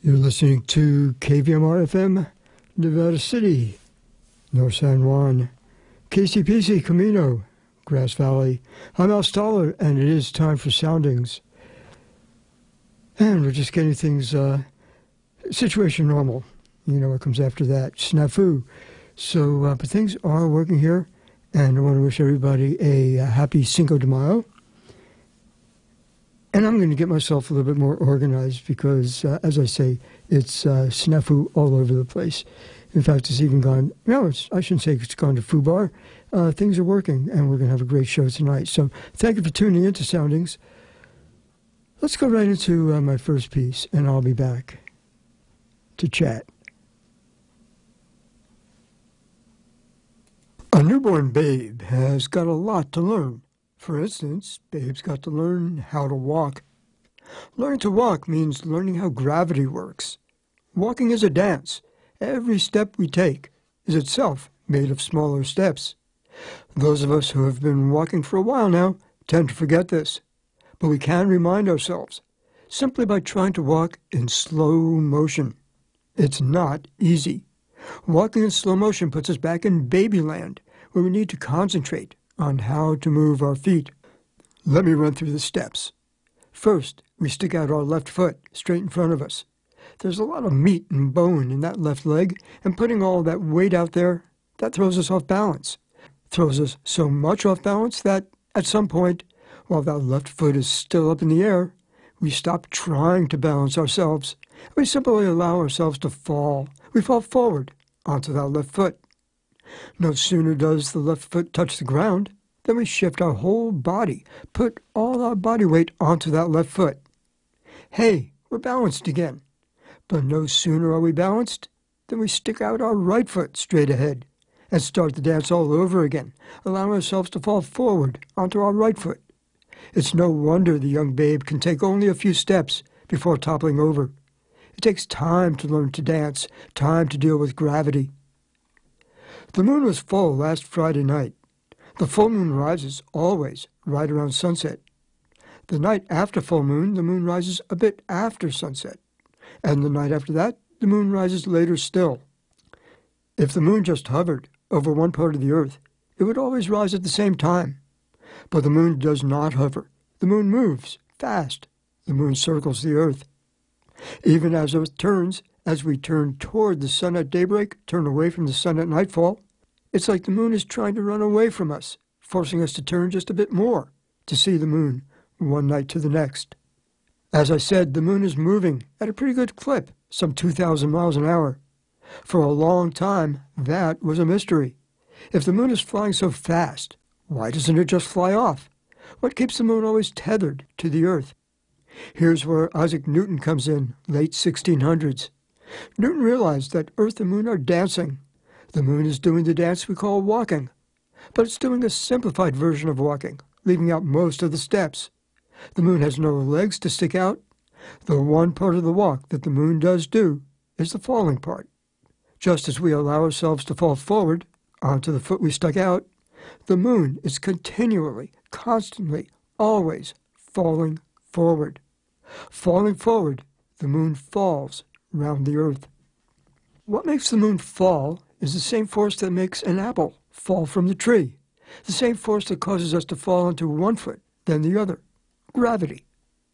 You're listening to KVMR-FM, Nevada City, North San Juan, KCPC, Camino, Grass Valley. I'm Al Stoller, and it is time for Soundings. And we're just getting things, situation normal. You know what comes after that, snafu. So, but things are working here, and I want to wish everybody a happy Cinco de Mayo. And I'm going to get myself a little bit more organized because, as I say, it's snafu all over the place. In fact, it's even gone, I shouldn't say it's gone to FUBAR. Things are working, and we're going to have a great show tonight. So thank you for tuning into Soundings. Let's go right into my first piece, and I'll be back to chat. A newborn babe has got a lot to learn. For instance, babe's got to learn how to walk. Learning to walk means learning how gravity works. Walking is a dance. Every step we take is itself made of smaller steps. Those of us who have been walking for a while now tend to forget this, but we can remind ourselves simply by trying to walk in slow motion. It's not easy. Walking in slow motion puts us back in babyland, where we need to concentrate on how to move our feet. Let me run through the steps. First, we stick out our left foot straight in front of us. There's a lot of meat and bone in that left leg, and putting all that weight out there, that throws us off balance. Throws us so much off balance that, at some point, while that left foot is still up in the air, we stop trying to balance ourselves. We simply allow ourselves to fall. We fall forward onto that left foot. No sooner does the left foot touch the ground than we shift our whole body, put all our body weight onto that left foot. Hey, we're balanced again. But no sooner are we balanced than we stick out our right foot straight ahead and start the dance all over again, allowing ourselves to fall forward onto our right foot. It's no wonder the young babe can take only a few steps before toppling over. It takes time to learn to dance, time to deal with gravity. The moon was full last Friday night. The full moon rises always right around sunset. The night after full moon, the moon rises a bit after sunset. And the night after that, the moon rises later still. If the moon just hovered over one part of the earth, it would always rise at the same time. But the moon does not hover. The moon moves fast. The moon circles the earth. Even as Earth turns, as we turn toward the sun at daybreak, turn away from the sun at nightfall, it's like the moon is trying to run away from us, forcing us to turn just a bit more to see the moon one night to the next. As I said, the moon is moving at a pretty good clip, some 2,000 miles an hour. For a long time, that was a mystery. If the moon is flying so fast, why doesn't it just fly off? What keeps the moon always tethered to the earth? Here's where Isaac Newton comes in, late 1600s. Newton realized that Earth and Moon are dancing. The moon is doing the dance we call walking, but it's doing a simplified version of walking, leaving out most of the steps. The moon has no legs to stick out. The one part of the walk that the moon does do is the falling part. Just as we allow ourselves to fall forward onto the foot we stuck out, the moon is continually, constantly, always falling forward. Falling forward, the moon falls round the earth. What makes the moon fall is the same force that makes an apple fall from the tree, the same force that causes us to fall onto one foot, then the other, gravity.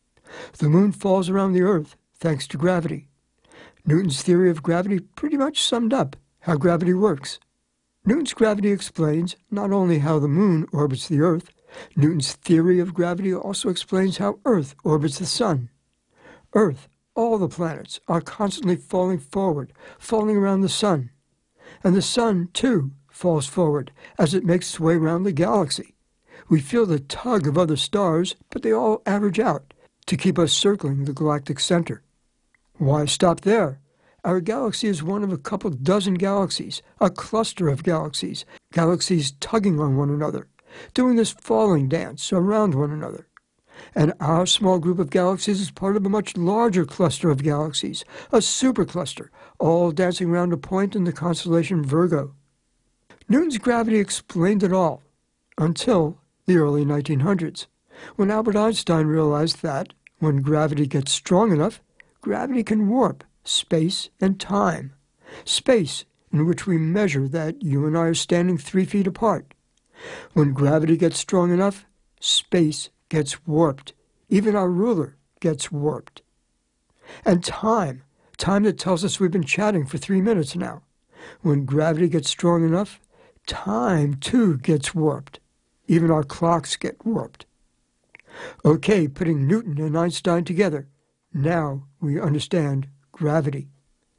The moon falls around the earth thanks to gravity. Newton's theory of gravity pretty much summed up how gravity works. Newton's gravity explains not only how the moon orbits the earth, Newton's theory of gravity also explains how Earth orbits the sun. Earth, all the planets, are constantly falling forward, falling around the sun. And the sun, too, falls forward as it makes its way around the galaxy. We feel the tug of other stars, but they all average out to keep us circling the galactic center. Why stop there? Our galaxy is one of a couple dozen galaxies, a cluster of galaxies, galaxies tugging on one another, doing this falling dance around one another. And our small group of galaxies is part of a much larger cluster of galaxies, a supercluster, all dancing around a point in the constellation Virgo. Newton's gravity explained it all, until the early 1900s, when Albert Einstein realized that, when gravity gets strong enough, gravity can warp space and time. Space, in which we measure that you and I are standing 3 feet apart. When gravity gets strong enough, space gets warped. Even our ruler gets warped. And time that tells us we've been chatting for 3 minutes now. When gravity gets strong enough, time too gets warped. Even our clocks get warped. Okay, putting Newton and Einstein together, now we understand gravity.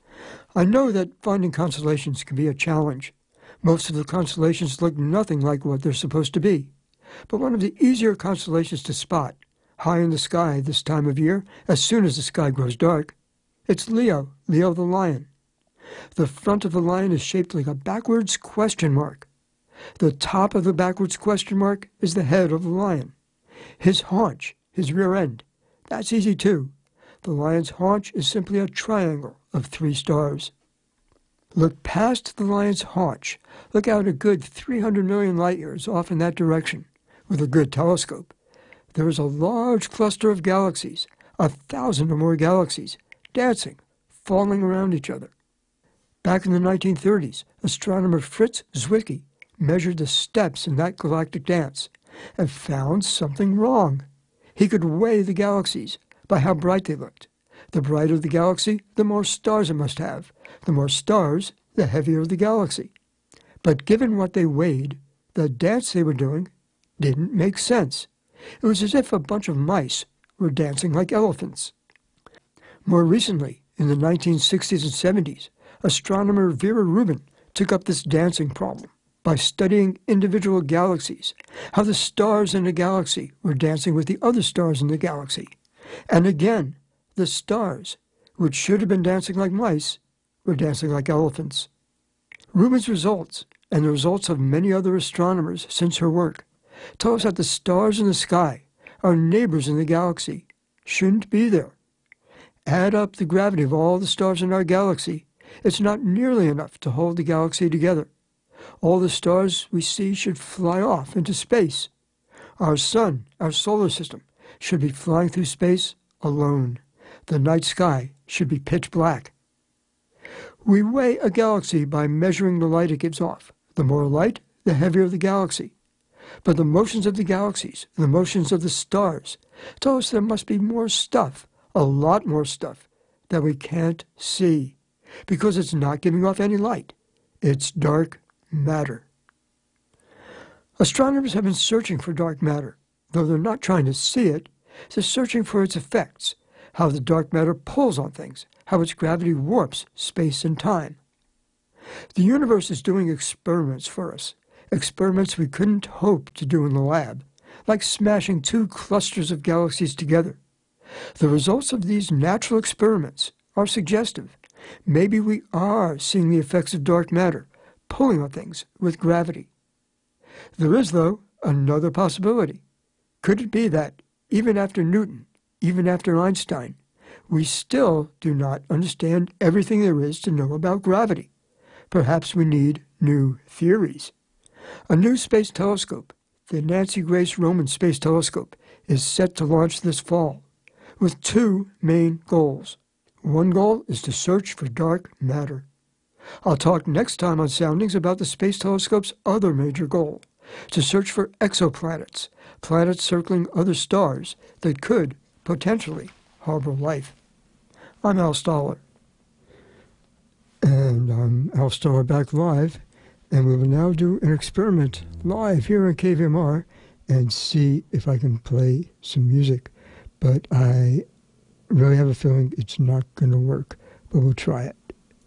I know that finding constellations can be a challenge. Most of the constellations look nothing like what they're supposed to be. But one of the easier constellations to spot, high in the sky this time of year, as soon as the sky grows dark, it's Leo the lion. The front of the lion is shaped like a backwards question mark. The top of the backwards question mark is the head of the lion. His haunch, his rear end, that's easy too. The lion's haunch is simply a triangle of 3 stars. Look past the lion's haunch. Look out a good 300 million light years off in that direction with a good telescope. There is a large cluster of galaxies, 1,000 or more galaxies, dancing, falling around each other. Back in the 1930s, astronomer Fritz Zwicky measured the steps in that galactic dance and found something wrong. He could weigh the galaxies by how bright they looked. The brighter the galaxy, the more stars it must have. The more stars, the heavier the galaxy. But given what they weighed, the dance they were doing didn't make sense. It was as if a bunch of mice were dancing like elephants. More recently, in the 1960s and 70s, astronomer Vera Rubin took up this dancing problem by studying individual galaxies, how the stars in a galaxy were dancing with the other stars in the galaxy. And again, the stars, which should have been dancing like mice, were dancing like elephants. Rubin's results, and the results of many other astronomers since her work, tell us that the stars in the sky, our neighbors in the galaxy, shouldn't be there. Add up the gravity of all the stars in our galaxy, it's not nearly enough to hold the galaxy together. All the stars we see should fly off into space. Our sun, our solar system, should be flying through space alone. The night sky should be pitch black. We weigh a galaxy by measuring the light it gives off. The more light, the heavier the galaxy. But the motions of the galaxies, the motions of the stars, tell us there must be more stuff, a lot more stuff, that we can't see, because it's not giving off any light. It's dark matter. Astronomers have been searching for dark matter. Though they're not trying to see it, they're searching for its effects, how the dark matter pulls on things, how its gravity warps space and time. The universe is doing experiments for us, experiments we couldn't hope to do in the lab, like smashing 2 clusters of galaxies together. The results of these natural experiments are suggestive. Maybe we are seeing the effects of dark matter, pulling on things with gravity. There is, though, another possibility. Could it be that, even after Newton, even after Einstein, we still do not understand everything there is to know about gravity? Perhaps we need new theories. A new space telescope, the Nancy Grace Roman Space Telescope, is set to launch this fall, with 2 main goals. One goal is to search for dark matter. I'll talk next time on Soundings about the Space Telescope's other major goal, to search for exoplanets, planets circling other stars that could, potentially, harbor life. I'm Al Stoller. And I'm Al Stoller back live, and we will now do an experiment live here on KVMR and see if I can play some music. But I really have a feeling it's not going to work, but we'll try it.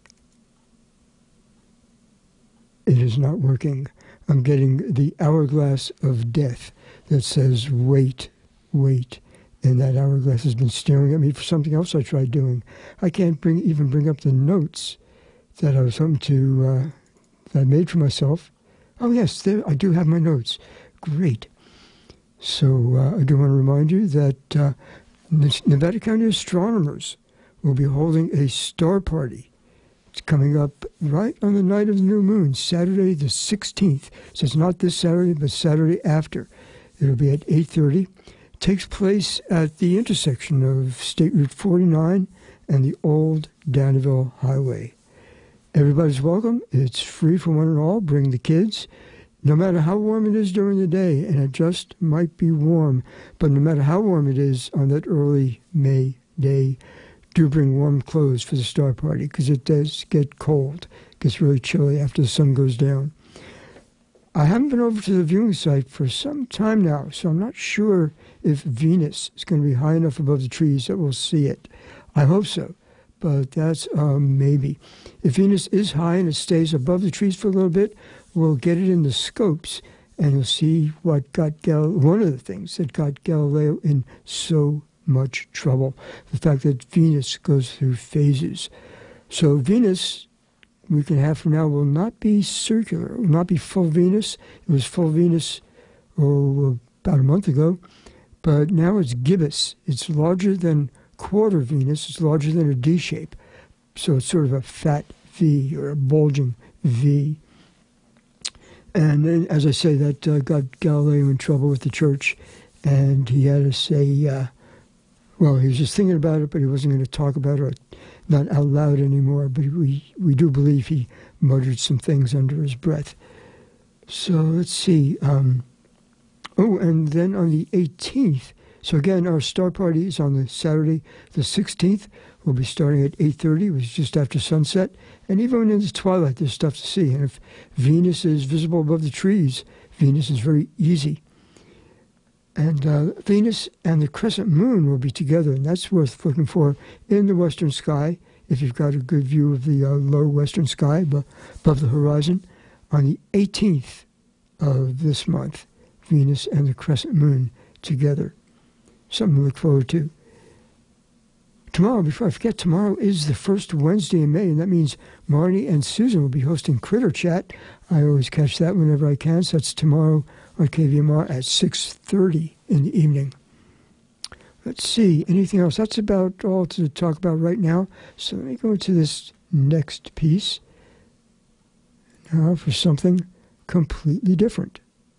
It is not working. I'm getting the hourglass of death that says, wait, wait. And that hourglass has been staring at me for something else I tried doing. I can't even bring up the notes that I was hoping to, that I made for myself. Oh, yes, there, I do have my notes. Great. So I do want to remind you that Nevada County astronomers will be holding a star party. It's coming up right on the night of the new moon, Saturday the 16th. So it's not this Saturday, but Saturday after. It'll be at 8:30. It takes place at the intersection of State Route 49 and the old Danville Highway. Everybody's welcome. It's free for one and all. Bring the kids. No matter how warm it is during the day, and it just might be warm, but no matter how warm it is on that early May day, do bring warm clothes for the Star Party, because it does get cold. It gets really chilly after the sun goes down. I haven't been over to the viewing site for some time now, so I'm not sure if Venus is going to be high enough above the trees that we'll see it. I hope so, but that's maybe. If Venus is high and it stays above the trees for a little bit, we'll get it in the scopes, and you'll see what got one of the things that got Galileo in so much trouble, the fact that Venus goes through phases. So Venus, we can have from now, will not be circular. It will not be full Venus. It was full Venus about a month ago, but now it's gibbous. It's larger than quarter Venus. It's larger than a D shape. So it's sort of a fat V or a bulging V. And then, as I say, that got Galileo in trouble with the church, and he had to say, well, he was just thinking about it, but he wasn't going to talk about it, not out loud anymore. But we do believe he muttered some things under his breath. So let's see. And then on the 18th, so again, our Star Party is on the Saturday, the 16th. We'll be starting at 8:30, which is just after sunset. And even when it's twilight, there's stuff to see. And if Venus is visible above the trees, Venus is very easy. And Venus and the crescent moon will be together, and that's worth looking for in the western sky, if you've got a good view of the low western sky above the horizon. On the 18th of this month, Venus and the crescent moon together. Something to look forward to. Tomorrow, before I forget, tomorrow is the first Wednesday in May, and that means Marnie and Susan will be hosting Critter Chat. I always catch that whenever I can, so that's tomorrow on KVMR at 6:30 in the evening. Let's see, anything else? That's about all to talk about right now. So let me go into this next piece now for something completely different.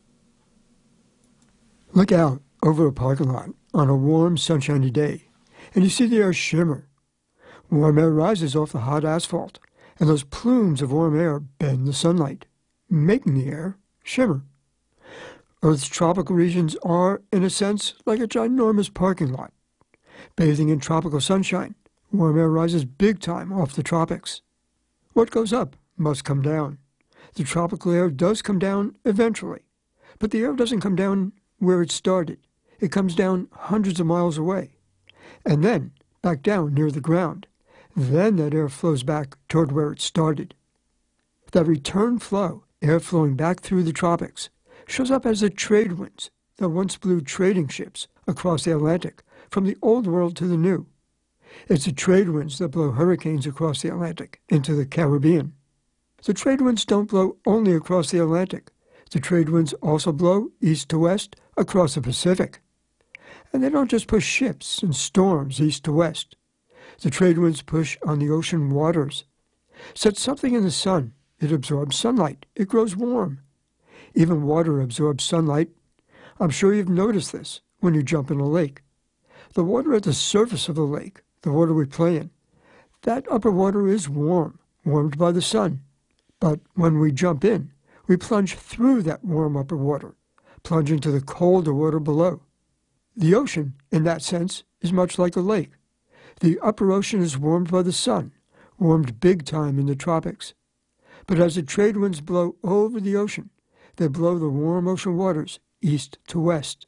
Look out over a parking lot on a warm, sunshiny day, and you see the air shimmer. Warm air rises off the hot asphalt, and those plumes of warm air bend the sunlight, making the air shimmer. Earth's tropical regions are, in a sense, like a ginormous parking lot. Bathing in tropical sunshine, warm air rises big time off the tropics. What goes up must come down. The tropical air does come down eventually, but the air doesn't come down where it started. It comes down hundreds of miles away, and then back down near the ground. Then that air flows back toward where it started. That return flow, air flowing back through the tropics, shows up as the trade winds that once blew trading ships across the Atlantic from the old world to the new. It's the trade winds that blow hurricanes across the Atlantic into the Caribbean. The trade winds don't blow only across the Atlantic. The trade winds also blow east to west across the Pacific. And they don't just push ships and storms east to west. The trade winds push on the ocean waters. Set something in the sun, it absorbs sunlight. It grows warm. Even water absorbs sunlight. I'm sure you've noticed this when you jump in a lake. The water at the surface of the lake, the water we play in, that upper water is warm, warmed by the sun. But when we jump in, we plunge through that warm upper water, plunge into the colder water below. The ocean, in that sense, is much like a lake. The upper ocean is warmed by the sun, warmed big time in the tropics. But as the trade winds blow over the ocean, they blow the warm ocean waters east to west.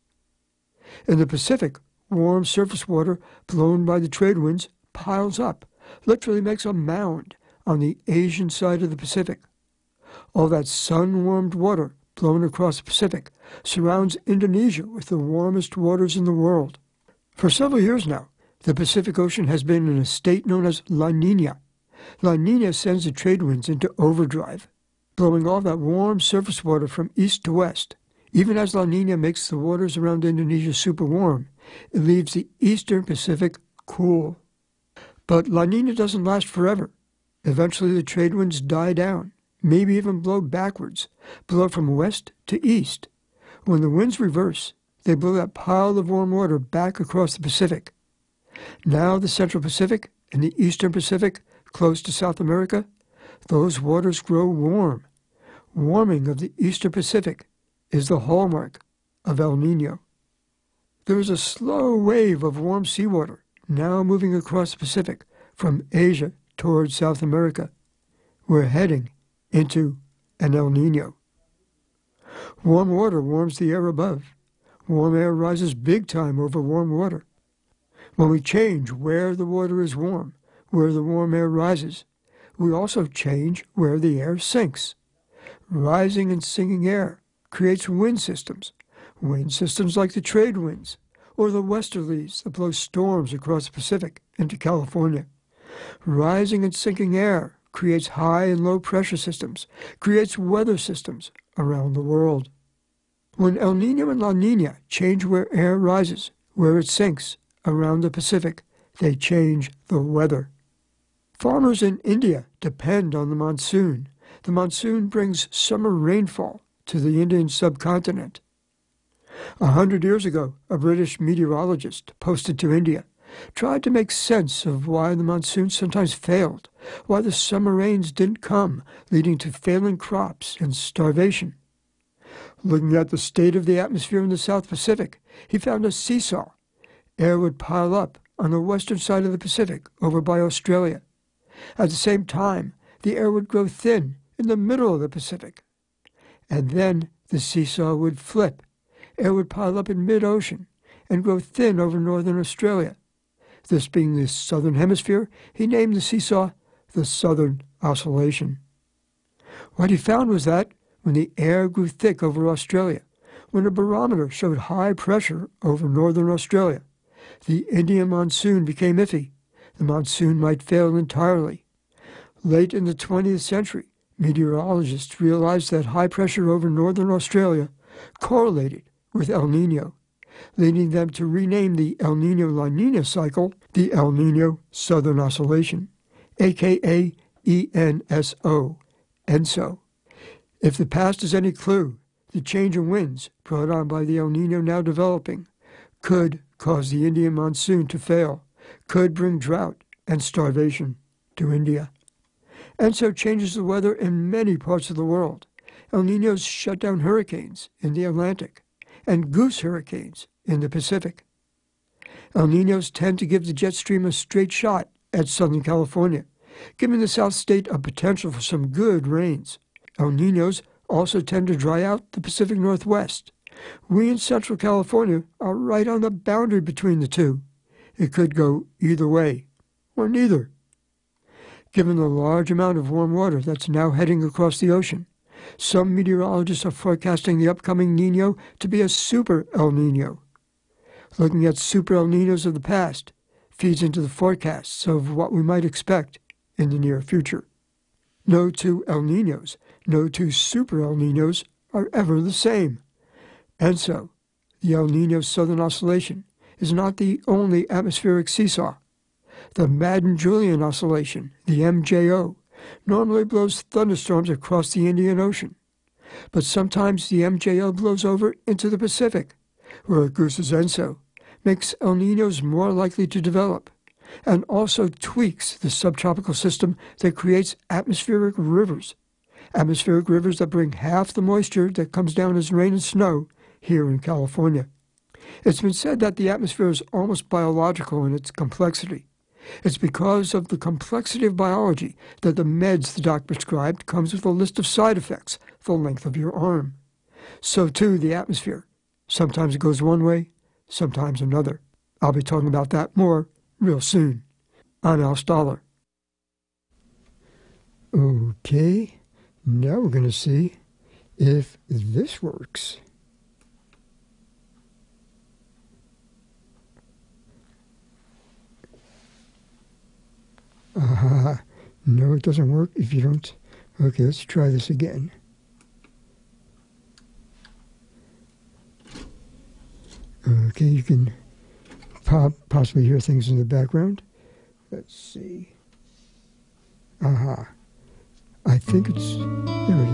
In the Pacific, warm surface water blown by the trade winds piles up, literally makes a mound on the Asian side of the Pacific. All that sun-warmed water blown across the Pacific surrounds Indonesia with the warmest waters in the world. For several years now, the Pacific Ocean has been in a state known as La Niña. La Niña sends the trade winds into overdrive, blowing all that warm surface water from east to west. Even as La Niña makes the waters around Indonesia super warm, it leaves the eastern Pacific cool. But La Niña doesn't last forever. Eventually the trade winds die down, maybe even blow backwards, blow from west to east. When the winds reverse, they blow that pile of warm water back across the Pacific. Now the Central Pacific in the eastern Pacific, close to South America, those waters grow warm. Warming of the eastern Pacific is the hallmark of El Niño. There is a slow wave of warm seawater now moving across the Pacific from Asia towards South America. We're heading into an El Niño. Warm water warms the air above. Warm air rises big time over warm water. When we change where the water is warm, where the warm air rises, we also change where the air sinks. Rising and sinking air creates wind systems like the trade winds, or the westerlies that blow storms across the Pacific into California. Rising and sinking air creates high and low pressure systems, creates weather systems around the world. When El Niño and La Niña change where air rises, where it sinks around the Pacific, they change the weather. Farmers in India depend on the monsoon. The monsoon brings summer rainfall to the Indian subcontinent. 100 years ago, a British meteorologist posted to India tried to make sense of why the monsoon sometimes failed, why the summer rains didn't come, leading to failing crops and starvation. Looking at the state of the atmosphere in the South Pacific, he found a seesaw. Air would pile up on the western side of the Pacific over by Australia. At the same time, the air would grow thin in the middle of the Pacific. And then the seesaw would flip. Air would pile up in mid-ocean and grow thin over northern Australia. This being the southern hemisphere, he named the seesaw the Southern Oscillation. What he found was that when the air grew thick over Australia, when a barometer showed high pressure over northern Australia, the Indian monsoon became iffy. The monsoon might fail entirely. Late in the 20th century, meteorologists realized that high pressure over northern Australia correlated with El Niño, leading them to rename the El Niño-La Niña cycle the El Niño Southern Oscillation, aka ENSO, ENSO. If the past is any clue, the change in winds brought on by the El Niño now developing could cause the Indian monsoon to fail, could bring drought and starvation to India. ENSO changes the weather in many parts of the world. El Niños shut down hurricanes in the Atlantic and goose hurricanes in the Pacific. El Niños tend to give the jet stream a straight shot at Southern California, giving the South state a potential for some good rains. El Niños also tend to dry out the Pacific Northwest. We in Central California are right on the boundary between the two. It could go either way, or neither. Given the large amount of warm water that's now heading across the ocean, some meteorologists are forecasting the upcoming Niño to be a super El Niño. Looking at super El Niños of the past feeds into the forecasts of what we might expect in the near future. No two El Niños, no two super El Niños are ever the same. And so, the El Niño Southern Oscillation is not the only atmospheric seesaw. The Madden-Julian Oscillation, the MJO, normally blows thunderstorms across the Indian Ocean. But sometimes the MJO blows over into the Pacific, where Goose's ENSO makes El Niños more likely to develop, and also tweaks the subtropical system that creates atmospheric rivers that bring half the moisture that comes down as rain and snow here in California. It's been said that the atmosphere is almost biological in its complexity. It's because of the complexity of biology that the meds the doc prescribed comes with a list of side effects the length of your arm. So too the atmosphere. Sometimes it goes one way, sometimes another. I'll be talking about that more real soon. I'm Al Stoller. Okay, now we're going to see if this works. No, it doesn't work if you don't. Okay, let's try this again. Okay, you can possibly hear things in the background. Let's see. I think it's... there it is.